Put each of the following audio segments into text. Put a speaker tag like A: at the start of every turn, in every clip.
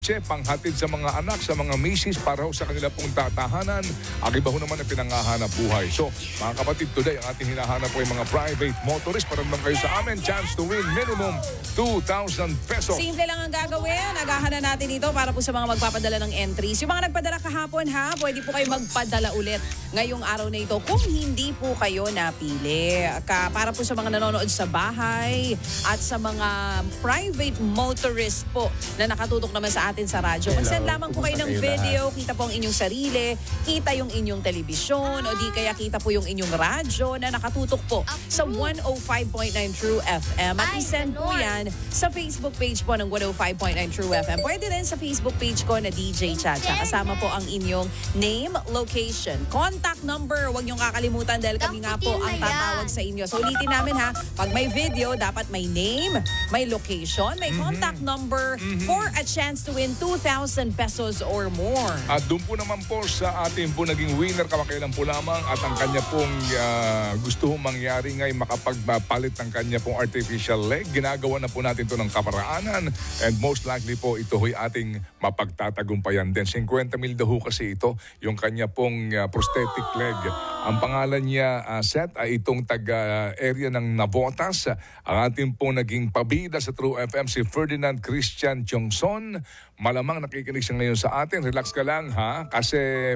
A: panghatid sa mga anak, sa mga misis para sa kanila pong tatahanan. Ang iba ho naman ang pinangahanap buhay. So, mga kapatid, today ang ating hinahanap po ay mga private motorist. Para naman kayo sa amin, chance to win minimum 2,000 pesos.
B: Simple lang ang gagawin. Agahan na natin ito para po sa mga magpapadala ng entries. Yung mga nagpadala kahapon ha, pwede po kayo magpadala ulit ngayong araw na ito kung hindi po kayo napili. Para po sa mga nanonood sa bahay at sa mga private motorist po na nakatutok naman sa atin sa radyo. Mag-send lamang po kayo ng video, kita po ang inyong sarili, kita yung inyong telebisyon, o di kaya kita po yung inyong radyo na nakatutok po sa 105.9 True FM. At isend po yan sa Facebook page po ng 105.9 True FM. Pwede rin sa Facebook page ko na DJ Chacha. Kasama po ang inyong name, location, contact number. Huwag niyong kakalimutan dahil kami nga po ang tatawag sa inyo. So ulitin namin ha, pag may video, dapat may name, may location, may contact number for a chance to win 2,000 pesos or more.
A: At doon po naman po sa ating po naging winner kamakailan po lamang at ang kanya pong gusto mangyari ngay makapagpalit ng kanya pong artificial leg. Ginagawa na po natin to ng kaparaanan and most likely po ito ho'y ating mapagtatagumpayan din. 50,000 daw kasi ito yung kanya pong prosthetic leg. Ang pangalan niya Seth ay itong taga-area ng Navotas. Ang ating pong naging pabida sa True FM si Ferdinand Christian Johnson. Malamang nakikinig siya ngayon sa atin. Relax ka lang ha. Kasi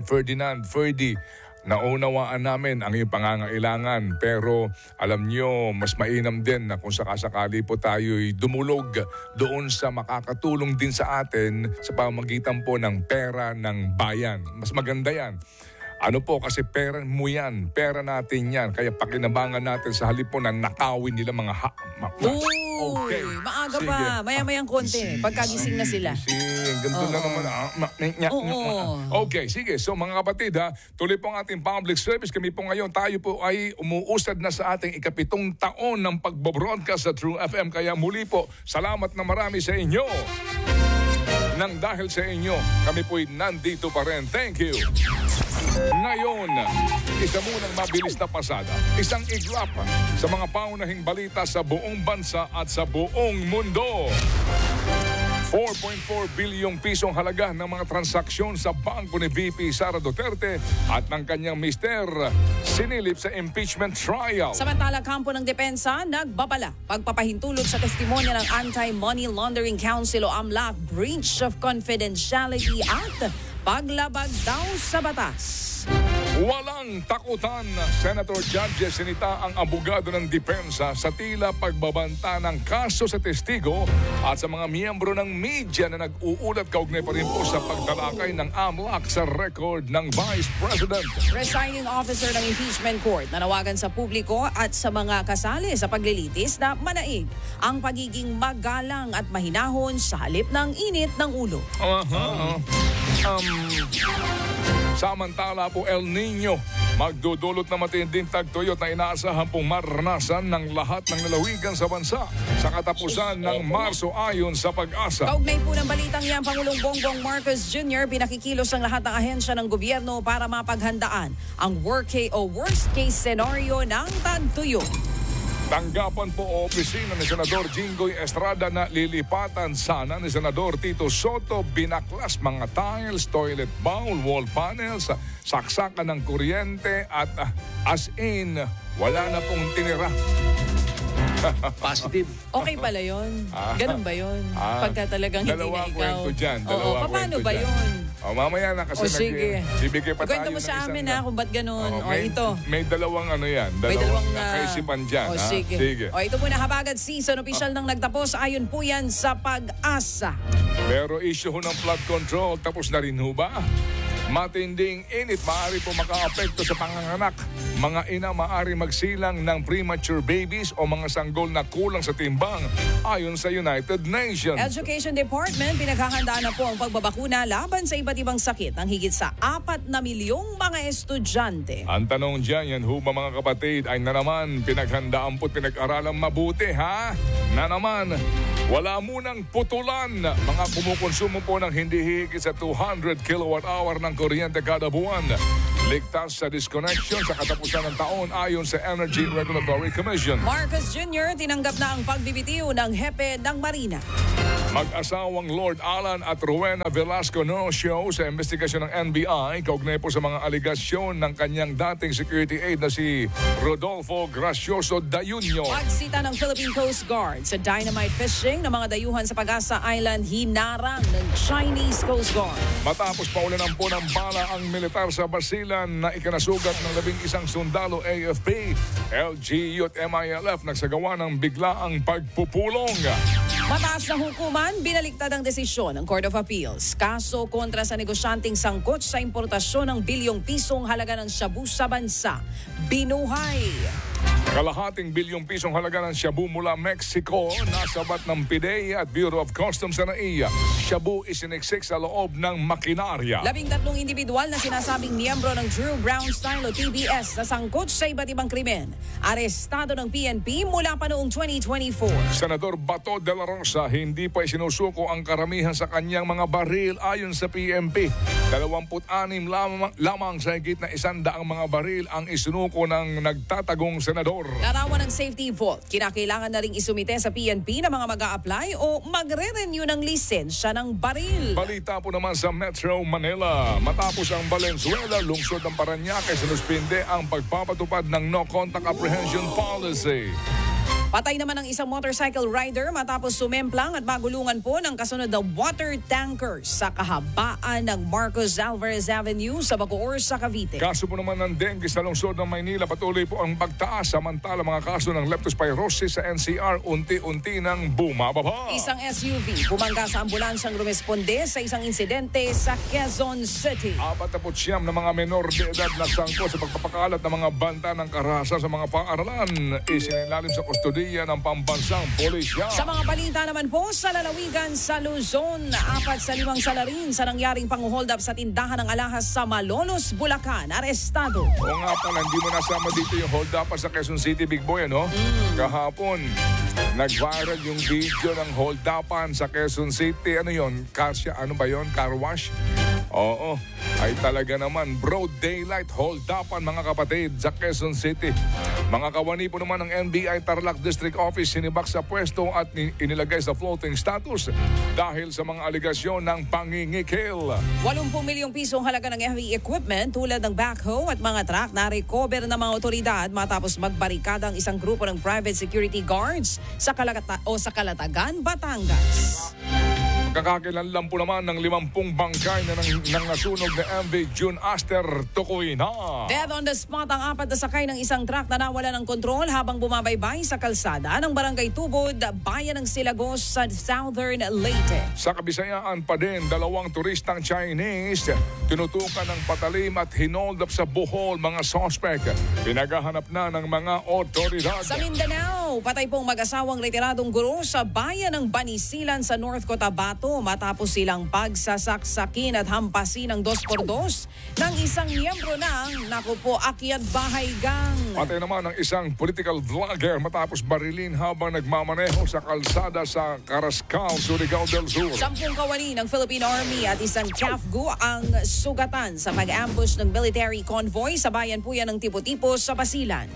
A: Ferdy, naunawaan namin ang iyong pangangailangan. Pero alam nyo, mas mainam din na kung sakasakali po tayo'y dumulog doon sa makakatulong din sa atin sa pamamagitan po ng pera ng bayan. Mas maganda yan. Ano po, kasi pera mo yan, pera natin yan. Kaya pakinabangan natin sa halip po ng nakawin nila mga
B: Okay. Maaga sige pa, maya-mayang konti, pagkagising na sila.
A: Ganito na naman. Okay, sige. So mga kapatid ha, tuloy po ang ating public service. Kami po ngayon, tayo po ay umuusad na sa ating ika-7 taon ng pagbobroadcast sa True FM. Kaya muli po, salamat na marami sa inyo. Nang dahil sa inyo, kami po'y nandito pa rin. Thank you. Ngayon, isa munang mabilis na pasada, isang iglap sa mga paunahing balita sa buong bansa at sa buong mundo. 4.4 bilyong pisong halaga ng mga transaksyon sa bangko ni VP Sara Duterte at ng kanyang mister sinilip sa impeachment trial.
B: Samantala, kampo ng depensa nagbabala pagpapahintulot sa testimonya ng Anti-Money Laundering Council o AMLAC, breach of confidentiality at paglabag daw sa batas.
A: Walang takutan. Senator Judge sinita ang abogado ng depensa sa tila pagbabanta ng kaso sa testigo at sa mga miyembro ng media na nag-uulat kaugnay pa rin po sa pagtalakay ng AMLAC sa record ng Vice President.
B: Presiding officer ng impeachment court nanawagan sa publiko at sa mga kasali sa paglilitis na manaig ang pagiging magalang at mahinahon sa halip ng init ng ulo.
A: Samantala po El Nino, magdudulot na matinding tagtuyot na inaasahan pong maranasan ng lahat ng lalawigan sa bansa sa katapusan ng Marso ayon sa Pag-asa.
B: Kaugnay po ng balitang yan, Pangulong Bongbong Marcos Jr. pinakikilos ang lahat ng ahensya ng gobyerno para mapaghandaan ang worst case scenario ng tagtuyot.
A: Tanggapan po o opisina ni Senador Jinggoy Estrada na lilipatan sana ni Senador Tito Soto, binaklas mga tiles, toilet bowl, wall panels, saksakan ng kuryente at as in, wala na pong tinira.
C: Positive.
B: Okay pala yun? Ganun ba yun? Pagka talagang hindi na ikaw.
A: Kwento dyan.
B: Paano ba yun?
A: Mamaya na kasi
B: sige.
A: Bibigay pa tayo
B: Kwento mo sa amin ha kung ba't ganun.
A: Ito. May dalawang yan. Dalawang kaisipan dyan.
B: Sige. Ito muna, Habagat Season. Opisyal nang nagtapos. Ayon po yan sa Pag-asa.
A: Pero issue ho ng flood control. Tapos na rin ho ba? Matinding init maaari po makaapekto sa panganganak. Mga ina maaari magsilang ng premature babies o mga sanggol na kulang sa timbang ayon sa United Nations.
B: Education Department, pinaghahandaan na po ang pagbabakuna laban sa iba't ibang sakit ng higit sa 4 na milyong mga estudyante.
A: Ang tanong dyan, yan ho ba mga kapatid, ay na naman pinaghandaan po't pinag-aralang mabuti ha? Na naman, wala munang putulan. Mga kumukonsumo po ng hindi higit sa 200 kilowatt-hour ng kuryente kada buwan. Ligtas sa disconnection sa katapusan ng taon ayon sa Energy Regulatory Commission.
B: Marcos Jr. tinanggap na ang pagbibitiw ng hepe ng Marina.
A: Mag-asawang Lord Alan at Rowena Velasco no show sa investigasyon ng NBI kaugnay po sa mga aligasyon ng kanyang dating security aide na si Rodolfo Gracioso Dayuno.
B: Pagsita ng Philippine Coast Guard sa dynamite fishing ng mga dayuhan sa Pag-asa Island hinarang ng Chinese Coast Guard.
A: Matapos paulanan po ng bala ang militar sa Basilan na ikinasugat ng 11 sundalo AFP, LGU at MILF nagsagawa ng biglaang pagpupulong.
B: Mataas na hukuman, binaliktad ang desisyon ng Court of Appeals. Kaso kontra sa negosyanteng sangkot sa importasyon ng bilyong pisong halaga ng shabu sa bansa. Binuhay.
A: Kalahating bilyong pisong halaga ng shabu mula Mexico, nasabat ng PIDEA at Bureau of Customs sa NAIA. Shabu isiniksik sa loob ng makinarya.
B: 13 individual na sinasabing miyembro ng Drew Brown Style o TBS na sangkot sa iba't ibang krimen. Arestado ng PNP mula pa noong 2024.
A: Senador Bato de la Rosa hindi pa isinusuko ang karamihan sa kanyang mga baril ayon sa PNP. 26 lamang sa higit na 100 mga baril ang isinuko ng nagtatagong senador.
B: Larawan ng safety vault, kinakailangan na ring isumite sa PNP na mga mag-a-apply o magre-renew ng lisensya ng baril.
A: Balita po naman sa Metro Manila. Matapos ang Valenzuela, lungsod ng Parañaque, sinuspinde ang pagpapatupad ng no-contact apprehension policy.
B: Patay naman ang isang motorcycle rider matapos sumemplang at magulungan po ng kasunod na water tanker sa kahabaan ng Marcos Alvarez Avenue sa Bacoor sa Cavite.
A: Kaso po naman ng dengue sa lungsod ng Maynila, patuloy po ang pagtaas, samantala mga kaso ng leptospirosis sa NCR unti-unti nang bumababa.
B: Isang SUV bumangga sa ambulansyang rumesponde sa isang insidente sa Quezon City.
A: 49 na mga menor de edad na sangkot sa pagpapakalat ng mga banta ng karahasan sa mga paaralan isinilalim sa kustodiya ng pambansang pulisya.
B: Sa mga balita naman po sa lalawigan sa Luzon, 4 sa 5 salarin sa nangyaring pang-hold up sa tindahan ng alahas sa Malolos, Bulacan. Arestado.
A: O nga pala, hindi mo nasama dito yung hold up sa Quezon City, Big Boy, ano? Kahapon, nag-viral yung video ng hold upan sa Quezon City. Ano yon? Ano ba yon? Car wash? Oo, ay talaga naman broad daylight hold upan mga kapatid sa Quezon City. Mga kawani po naman ng NBI Tarlac District Office sinibak sa pwesto at inilagay sa floating status dahil sa mga aligasyon ng pangingikil.
B: 80 milyong pisong halaga ng heavy equipment tulad ng backhoe at mga truck na recover ng mga otoridad matapos magbarikada ang isang grupo ng private security guards sa Kalatagan, Batangas.
A: Kakakilanlan po naman ng 50 bangkay na nang nasunog na MV June Aster Tukuina.
B: Dead on the spot ang 4 na sakay ng isang truck na nawala ng kontrol habang bumabaybay sa kalsada ng Barangay Tubod, bayan ng Silagos sa Southern Leyte.
A: Sa Kabisayaan pa din, 2 turistang Chinese tinutukan ng patalim at hinold up sa Bohol mga suspect. Pinaghahanap na ng mga otoridad.
B: Sa Mindanao, patay pong mag-asawang retiradong guro sa bayan ng Banisilan sa North Cotabato matapos silang pagsasaksakin at hampasin ng 2x2 ng isang miyembro ng Akyat Bahay Gang.
A: Patay naman ang isang political vlogger matapos barilin habang nagmamaneho sa kalsada sa Carrascal, Surigao del Sur.
B: 10 kawani ng Philippine Army at isang CAFGU ang sugatan sa pag-ambush ng military convoy sa bayan po yan ng Tipo-Tipo sa Basilan.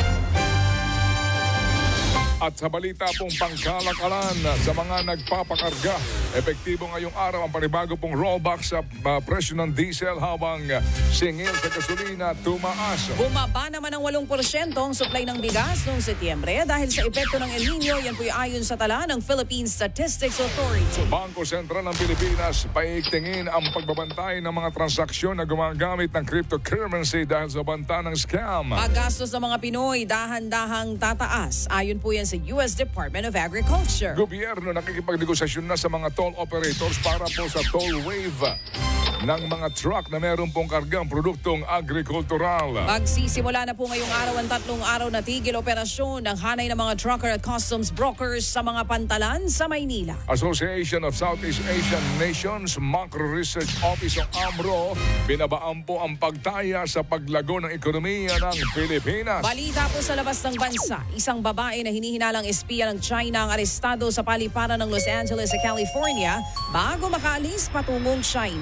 A: At sa balita pong pangkalakalan sa mga nagpapakarga, epektibo ngayong araw ang panibago pong rollback sa presyo ng diesel habang singil sa gasolina tumaas.
B: Bumaba naman ng 8% ang supply ng bigas noong Setyembre dahil sa epekto ng El Nino. Yan po ayon sa tala ng Philippine Statistics Authority.
A: Bangko Sentral ng Pilipinas paigtingin ang pagbabantay ng mga transaksyon na gumagamit ng cryptocurrency dahil sa banta ng scam.
B: Paggastos ng mga Pinoy dahan-dahang tataas. Ayon po yan sa U.S. Department of Agriculture.
A: Gobyerno nakikipagnegosasyon na sa mga toll operators para po sa toll waive ng mga truck na meron pong kargang produktong agrikultural.
B: Magsisimula na po ngayong araw ang 3 araw na tigil operasyon ng hanay ng mga trucker at customs brokers sa mga pantalan sa Maynila.
A: Association of Southeast Asian Nations Macro Research Office o AMRO, binabaan po ang pagtaya sa paglago ng ekonomiya ng Pilipinas.
B: Balita po sa labas ng bansa, isang babae na hinihinalang espiya ng China ang arestado sa paliparan ng Los Angeles sa California bago makaalis patungong China.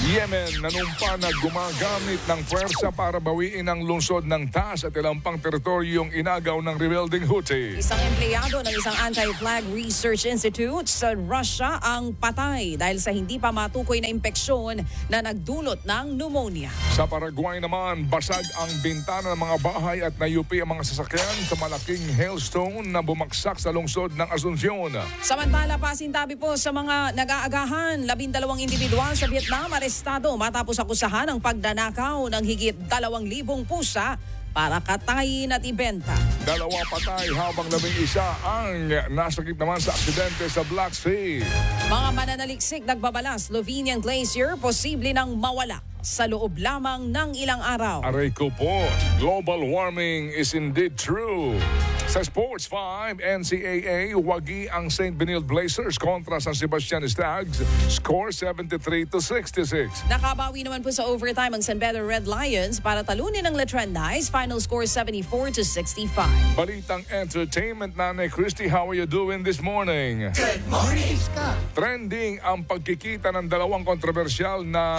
A: Yemen nanumpa na gumagamit ng puwersa para bawiin ang lungsod ng Taz at ilang pang teritoryong inagaw ng rebelling Houthi.
B: Isang empleyado ng isang anti-flag research institute sa Russia ang patay dahil sa hindi pa matukoy na impeksyon na nagdulot ng pneumonia.
A: Sa Paraguay naman, basag ang bintana ng mga bahay at nayupi ang mga sasakyan sa malaking hailstone na bumagsak sa lungsod ng Asuncion.
B: Samantala, pasintabi po sa mga nag-aagahan, 12 individual sa Vietnam arestado matapos akusahan ng pagdanakaw ng higit 2,000 pusa para katayin at ibenta.
A: 2 patay habang 11 ang nasakit naman sa aksidente sa Black Sea.
B: Mga mananaliksik nagbabala, Slovenian Glacier posible nang mawala sa loob lamang ng ilang araw.
A: Aray ko po, global warming is indeed true. Sa Sports 5, NCAA, wagi ang St. Benilde Blazers kontra San Sebastian Stags. Score 73-66.
B: Nakabawi naman po sa overtime ang San Pedro Red Lions para talunin ang Letran Knights. Final score 74-65.
A: Balitang entertainment, Nanay Christy, how are you doing this morning?
C: Good morning!
A: Trending ang pagkikita ng dalawang kontrobersyal na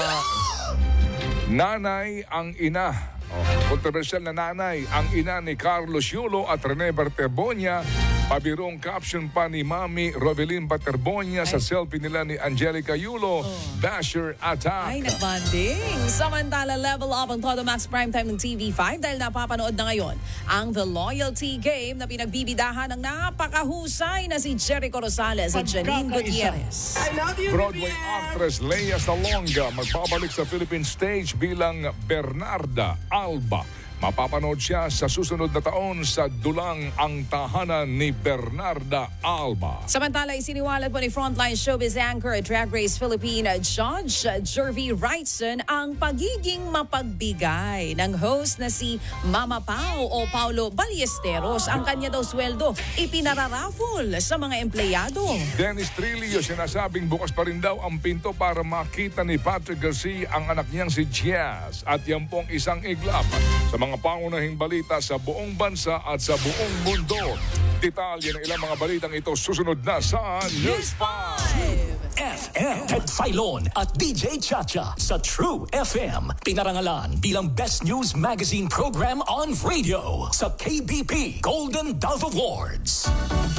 A: nanay ang ina. Kontrobersyal na nanay ang ina ni Carlos Yulo at Rene Baterbonia. Pabirong caption pa ni Mami Rovelyn Baterbonia sa selfie nila ni Angelica Yulo. Basher attack.
B: Ay, nagbanding. Samantala, level up ang Todo Max Primetime ng TV5 dahil napapanood na ngayon ang The Loyalty Game na pinagbibidahan ng napakahusay na si Jericho Rosales at Janine Gutierrez.
A: Broadway actress Lea Salonga magbabalik sa Philippine stage bilang Bernarda Alba. Mapapanood siya sa susunod na taon sa Dulang ang Tahanan ni Bernarda Alba.
B: Samantala, isiniwalat po ni Frontline Showbiz anchor at Drag Race Philippine Judge Jervy Wrightson ang pagiging mapagbigay ng host na si Mama Pao o Paulo Ballesteros. Ang kanya daw sweldo ipinararaffle sa mga empleyado.
A: Dennis Trillo sinasabing bukas pa rin daw ang pinto para makita ni Patrick Garcia ang anak niyang si Jazz. At yan pong isang iglap sa mga pangunahing balita sa buong bansa at sa buong mundo. Detalye ng ilang mga balitang ito susunod na sa News 5.
D: FM Ted Filon at DJ Chacha sa True FM. Pinarangalan bilang Best News Magazine Program on Radio sa KBP Golden Dove Awards.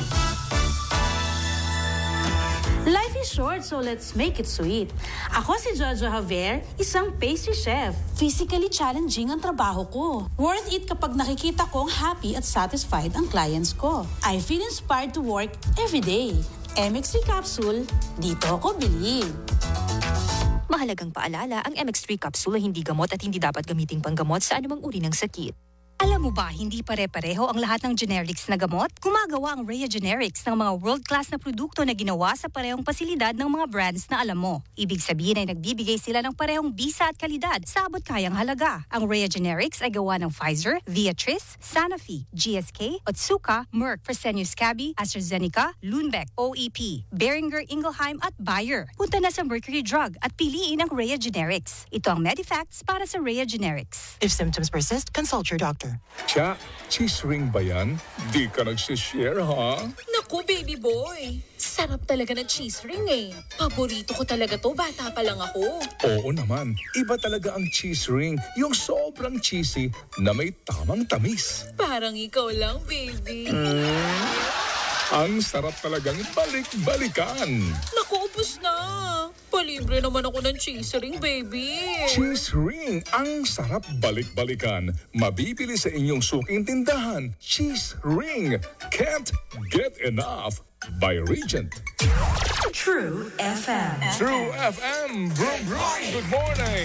E: Life is short, so let's make it sweet. Ako si Jojo Javier, isang pastry chef. Physically challenging ang trabaho ko. Worth it kapag nakikita kong happy at satisfied ang clients ko. I feel inspired to work every day. MX3 capsule, dito ako bilib.
F: Mahalagang paalala, ang MX3 capsule ay hindi gamot at hindi dapat gamiting panggamot sa anumang uri ng sakit.
G: Alam mo ba, hindi pare-pareho ang lahat ng generics na gamot? Gumagawa ang Rhea Generics ng mga world-class na produkto na ginawa sa parehong pasilidad ng mga brands na alam mo. Ibig sabihin ay nagbibigay sila ng parehong bisa at kalidad sa abot kayang halaga. Ang Rhea Generics ay gawa ng Pfizer, Viatris, Sanofi, GSK, Otsuka, Merck, Fresenius Kabi, AstraZeneca, Lundbeck, OEP, Boehringer Ingelheim at Bayer. Punta na sa Mercury Drug at piliin ang Rhea Generics. Ito ang Medifacts para sa Rhea Generics.
H: If symptoms persist, consult your doctor.
A: Cha, cheese ring ba yan? Di ka nagsishare, ha?
I: Naku, baby boy. Sarap talaga ng cheese ring eh. Paborito ko talaga to, bata pa lang ako.
A: Oo naman. Iba talaga ang cheese ring. Yung sobrang cheesy na may tamang tamis.
I: Parang ikaw lang, baby.
A: Ang sarap talagang balik-balikan.
I: Naku, ubos na. Palibre naman ako ng cheese ring, baby.
A: Cheese ring. Ang sarap balik-balikan. Mabibili sa inyong suking tindahan. Cheese ring. Can't get enough. By Regent.
E: True FM.
A: True FM. Brum, brum. Good morning.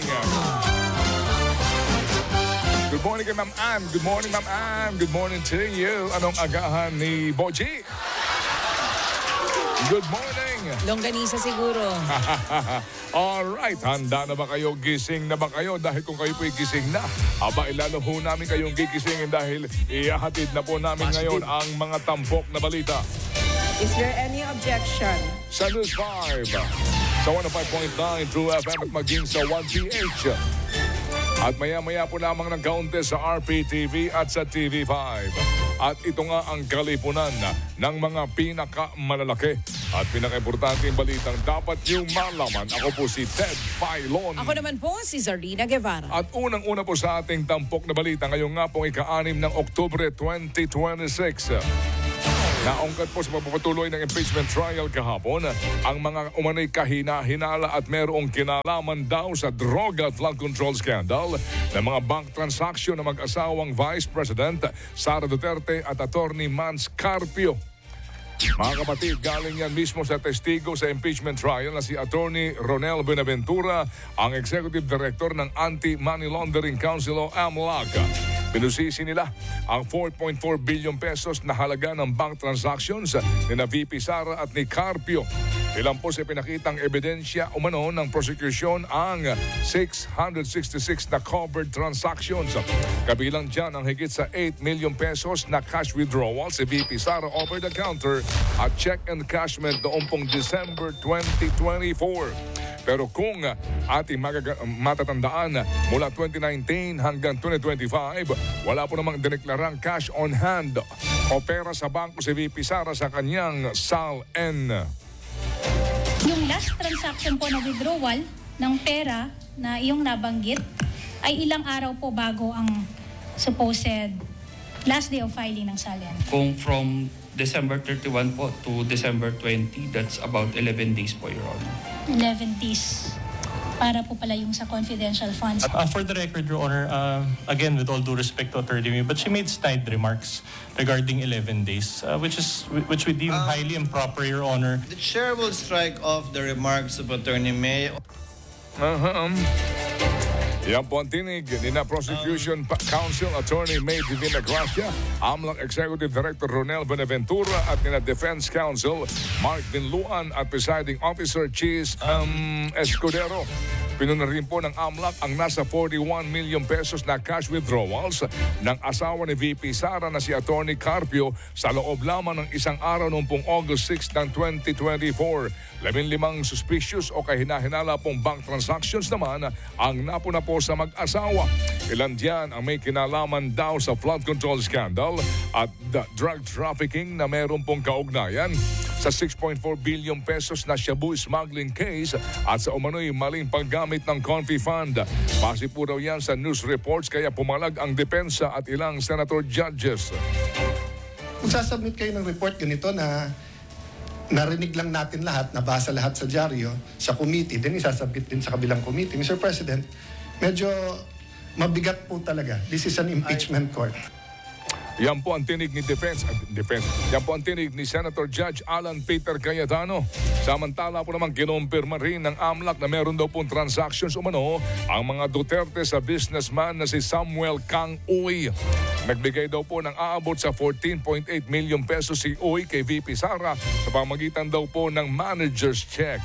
A: Good morning kay Ma'am Ann. Good morning, Ma'am Ann. Good morning to you. Anong agahan ni Boji? Good morning.
B: Longganisa siguro.
A: Alright, handa na ba kayo? Gising na ba kayo? Dahil kung kayo po'y gising na, aba ilalo ho namin kayong gigisingin dahil ihahatid na po namin ngayon ang mga tampok na balita.
B: Is there any objection?
A: Sa News 5, sa 105.9 True FM at maging sa 1PH. At maya-maya po lamang ng kaunti sa RPTV at sa TV5. At ito nga ang kalipunan ng mga pinakamalalaki at pinaka-importanteng balitang dapat niyong malaman. Ako po si Ted Filon.
B: Ako naman po si Zarina Guevara.
A: At unang-una po sa ating tampok na balita ngayong nga pong ika-6 ng Oktubre 2026. Naungkat po sa pagpapatuloy ng impeachment trial kahapon ang mga umano'y kahina-hinala at merong kinalaman daw sa droga at flood control scandal ng mga bank transaction ng mag-asawang Vice President Sara Duterte at Attorney Mans Carpio. Mga kapatid, galing yan mismo sa testigo sa impeachment trial na si Attorney Ronel Buenaventura, ang Executive Director ng Anti-Money Laundering Council o AMLAC. Pinusisi nila ang 4.4 billion pesos na halaga ng bank transactions ni na VP Sara at ni Carpio. Ilan po sa pinakitang ebidensya umano ng prosecution ang 666 na covered transactions. Kabilang dyan ang higit sa 8 million pesos na cash withdrawal si VP Sara over the counter at check and cashment noong pong December 2024. Pero kung ating matatandaan, mula 2019 hanggang 2025, wala po namang dineklarang cash on hand o pera sa bangko si VP Sara sa kanyang SALN.
C: Yung last transaction po na withdrawal ng pera na iyong nabanggit ay ilang araw po bago ang supposed last day of filing ng SALN.
J: Kung from December 31 po to December 20, that's about 11 days po, Your Honor.
C: 11 days para po pala yung sa confidential funds.
K: For the record, Your Honor, again, with all due respect to Attorney May, but she made snide remarks regarding 11 days, which we deem highly improper, Your Honor.
L: The Chair will strike off the remarks of Attorney May.
A: Yan po ang tinig ni na Prosecution Counsel Attorney May Divina Gracia, AMLAC Executive Director Ronel Buenaventura at ni na Defense Counsel Mark Dinluan at Presiding Officer Cheese Escudero. Pinuna rin po ng AMLAC ang nasa 41 million pesos na cash withdrawals ng asawa ni VP Sara na si Attorney Carpio sa loob lamang ng isang araw noong pong August 6 ng 2024. 15 suspicious o kahina-hinala pong bank transactions naman ang napuna po sa mag-asawa. Ilan diyan ang may kinalaman daw sa flood control scandal at drug trafficking na meron pong kaugnayan sa 6.4 billion pesos na shabu smuggling case at sa umano'y maling paggamit ng Confi Fund. Base po daw yan sa news reports kaya pumalag ang depensa at ilang senator judges.
M: Kung sasubmit kayo ng report ganito na narinig lang natin lahat, nabasa lahat sa dyaryo, sa committee, then isasubmit din sa kabilang committee. Mr. President, medyo mabigat po talaga. This is an impeachment court.
A: Yan po ang tinig ni Defense. Yan po ang tinig ni Senator Judge Alan Peter Cayetano. Samantala po naman kinumpirma rin ng AMLAC na meron daw pong transactions umano ang mga Duterte sa businessman na si Samuel Kang Uy. Nagbigay daw po ng aabot sa 14.8 million pesos si Uy kay VP Sara sa pamagitan daw po ng manager's check.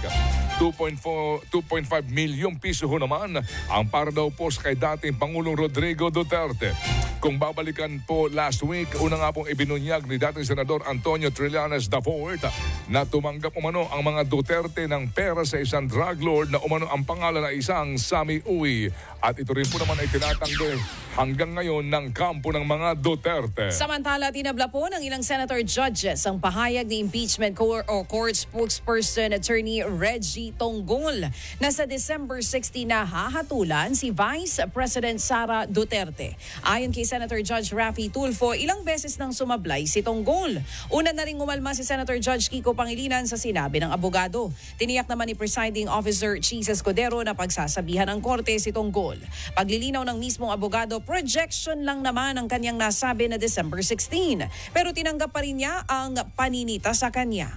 A: 2.5 million piso ho naman ang para daw po kay dating Pangulong Rodrigo Duterte. Kung babalikan po last week, una nga pong ibinunyag ni dating Senador Antonio Trillanes IV na tumanggap umano ang mga Duterte ng pera sa isang drug lord na umano ang pangalan na isang Sammy Uy. At ito rin po naman ay tinatanggol hanggang ngayon ng kampo ng mga Duterte.
B: Samantala, tinabla po ng ilang senator judges ang pahayag ni impeachment court spokesperson Attorney Reggie Tonggol na sa December 16 na hahatulan si Vice President Sara Duterte. Ayon kay Senator Judge Raffy Tulfo, ilang beses nang sumablay si Tonggol. Una na rin umalma si Senator Judge Kiko Pangilinan sa sinabi ng abogado. Tiniyak naman ni Presiding Officer Cheese Escudero na pagsasabihan ng korte si Tonggol. Paglilinaw ng mismong abogado, projection lang naman ang kanyang nasabi na December 16. Pero tinanggap pa rin niya ang paninita sa kanya.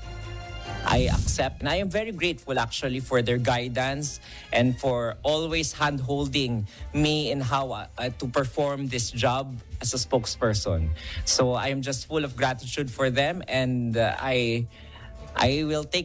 N: I accept and I am very grateful actually for their guidance and for always hand-holding me in how to perform this job as a spokesperson. So I am just full of gratitude for them and I will take it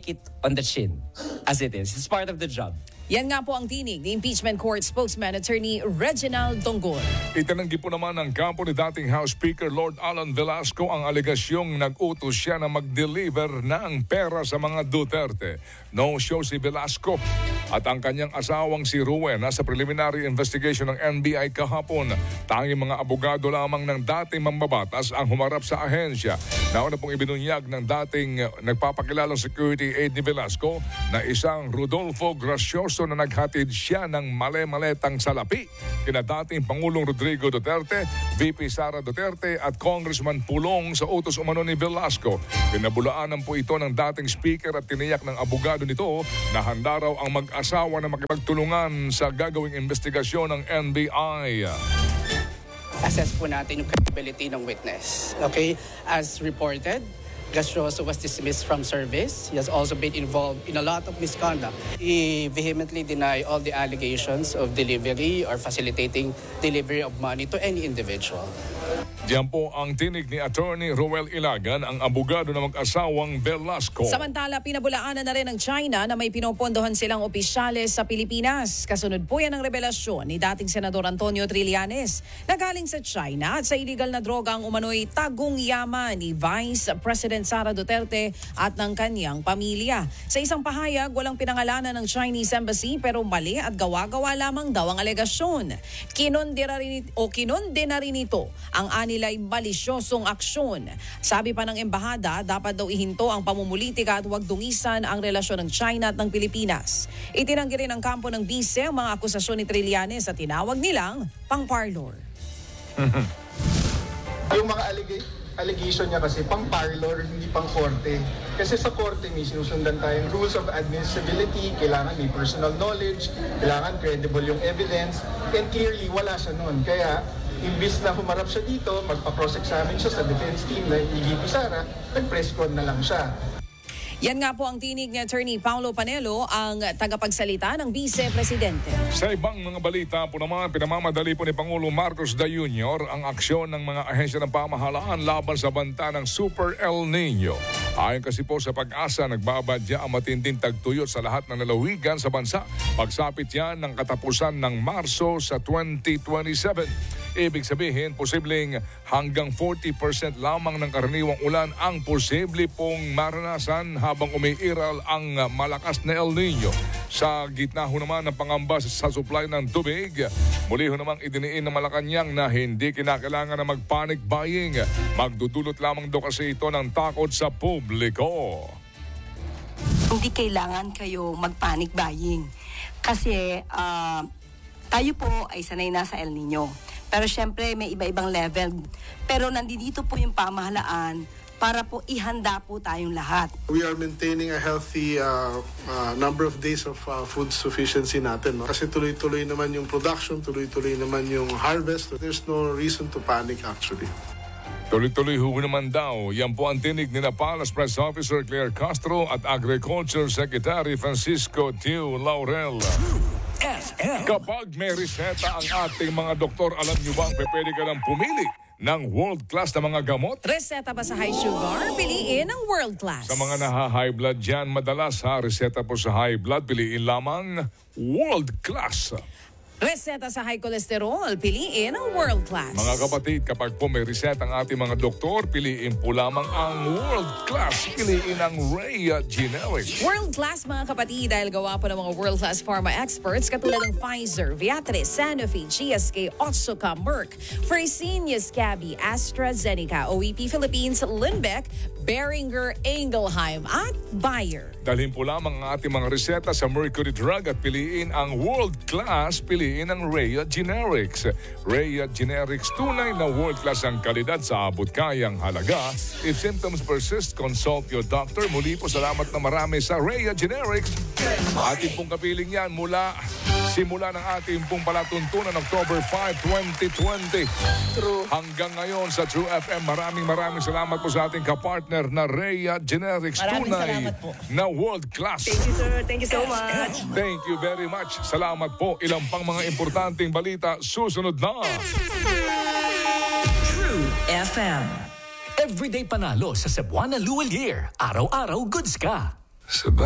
N: on the chin, as it is. It's part of the job.
B: Yan nga po ang tinig ni Impeachment Court Spokesman Attorney Reginald Donggol.
A: Itinanggi po naman ng kampo ni dating House Speaker Lord Alan Velasco ang alegasyong nag-utos siya na mag-deliver ng pera sa mga Duterte. No show si Velasco at ang kanyang asawang si Ruen nasa preliminary investigation ng NBI kahapon. Tanging mga abogado lamang ng dating mambabatas ang humarap sa ahensya. Nauna pong ibinunyag ng dating nagpapakilalang security aide ni Velasco na isang Rodolfo Gracioso na naghatid siya ng male-maletang salapi kina dating Pangulong Rodrigo Duterte, VP Sara Duterte at Congressman Pulong sa utos umano ni Velasco. Pinabulaanan po ito ng dating speaker at tiniyak ng abogado nito na handa raw ang mag-asawa na makipagtulungan sa gagawing investigasyon ng NBI.
O: Assess po natin yung credibility ng witness. Okay? As reported, Gracioso was dismissed from service. He has also been involved in a lot of misconduct. He vehemently denied all the allegations of delivery or facilitating delivery of money to any individual.
A: Diyan po ang tinig ni Attorney Roel Ilagan, ang abogado na mag-asawang Velasco.
B: Samantala, pinabulaanan na rin ng China na may pinopondohan silang opisyales sa Pilipinas. Kasunod po yan ang revelasyon ni dating Senador Antonio Trillanes na galing sa China at sa illegal na droga ang umano'y tagong yaman ni Vice President Sara Duterte at ng kanyang pamilya. Sa isang pahayag, walang pinangalanan ng Chinese Embassy pero mali at gawa-gawa lamang daw ang alegasyon. Kinondena rin ito ang anilay malisyosong aksyon. Sabi pa ng embahada, dapat daw ihinto ang pamumulitika at huwag dungisan ang relasyon ng China at ng Pilipinas. Itinanggi rin ang kampo ng bise ang mga akusasyon ni Trillanes at tinawag nilang pang-parlor.
P: Yung mga allegation niya kasi pang-parlor, hindi pang-korte. Kasi sa korte may sinusundan tayong rules of admissibility, kailangan may personal knowledge, kailangan credible yung evidence, and clearly wala siya nun. Kaya imbis na humarap siya dito, magpa-cross-examine siya sa defense team na VP Sara, nag-press con na lang siya.
B: Yan nga po ang tinig ni Attorney Paulo Panelo, ang tagapagsalita ng Vice Presidente.
A: Sa ibang mga balita po naman, pinamamadali po ni Pangulo Marcos Jr. ang aksyon ng mga ahensya ng pamahalaan laban sa banta ng Super El Nino. Ayon kasi po sa Pag-asa, nagbabadya ang matinding tagtuyot sa lahat ng lalawigan sa bansa. Pagsapit yan ng katapusan ng Marso sa 2027. Ibig sabihin, posibleng hanggang 40% lamang ng karaniwang ulan ang posible pong maranasan habang umiiral ang malakas na El Nino. Sa gitna ho naman ng pangamba sa supply ng tubig, muli ho namang idiniin ng Malacanang na hindi kinakailangan na mag-panic buying. Magdudulot lamang daw kasi ito ng takot sa publiko.
Q: Hindi kailangan kayo mag-panic buying kasi tayo po ay sanay na sa El Nino. Pero syempre may iba-ibang level. Pero nandito po yung pamahalaan para po ihanda po tayong lahat.
R: We are maintaining a healthy number of days of food sufficiency natin. No? Kasi tuloy-tuloy naman yung production, tuloy-tuloy naman yung harvest. There's no reason to panic actually.
A: Tuloy-tuloy ho naman daw. Yan po ang tinig ni Palace Press Officer Claire Castro at Agriculture Secretary Francisco Tiu Laurel. Kapag may reseta ang ating mga doktor, alam niyo ba ang pwede ka lang pumili ng world-class na mga gamot?
B: Reseta ba sa high sugar? Piliin ang world-class.
A: Sa mga naha-high blood dyan, madalas reseta po sa high blood, piliin lamang world-class.
B: Reseta sa high cholesterol, piliin ang world-class.
A: Mga kapatid, kapag po may reseta ang ating mga doktor, piliin po lamang ang world-class. Piliin ang Rhea Generics.
B: World-class mga kapatid dahil gawa po ng mga world-class pharma experts katulad ng Pfizer, Viatris, Sanofi, GSK, Otsuka, Merck, Fresenius Kabi, AstraZeneca, OEP Philippines, Lundbeck, Boehringer Ingelheim at Bayer.
A: Dalhin po lamang ang ating mga reseta sa Mercury Drug at piliin ang world-class, piliin ang Rhea Generics. Rhea Generics, tunay na world-class ang kalidad sa abot-kayang halaga. If symptoms persist, consult your doctor. Muli po, salamat na marami sa Rhea Generics. Ating pong kapiling yan simula ng ating pong palatuntunan October 5, 2020. True. Hanggang ngayon sa True FM, maraming salamat po sa ating kapartner na Rhea Generics.
S: Maraming
A: tunay
S: salamat po.
A: Na world-class.
S: Thank you, sir. Thank you so much.
A: Thank you very much. Salamat po. Ilang pang mga importanteng balita susunod na.
D: True FM. Everyday panalo sa Cebuana Luwalier. Araw-araw goods ka.